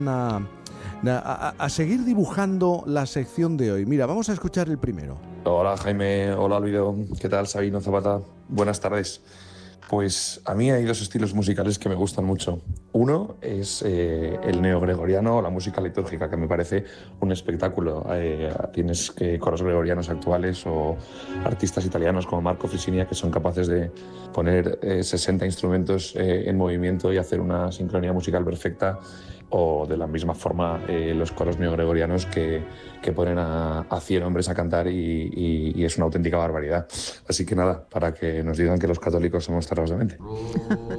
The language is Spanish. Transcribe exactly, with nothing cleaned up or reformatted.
a, a, a seguir dibujando la sección de hoy. Mira, vamos a escuchar el primero. Hola Jaime, hola Olvido, ¿qué tal? Sabino Zapata, buenas tardes. Pues a mí hay dos estilos musicales que me gustan mucho. Uno es eh, el neogregoriano, la música litúrgica, que me parece un espectáculo. Eh, tienes eh, coros gregorianos actuales o artistas italianos como Marco Frisinia que son capaces de poner eh, sesenta instrumentos eh, en movimiento y hacer una sincronía musical perfecta. O de la misma forma eh, los coros neogregorianos que, que ponen a, a cien hombres a cantar y, y, y es una auténtica barbaridad. Así que nada, para que nos digan que los católicos somos cerrados de mente.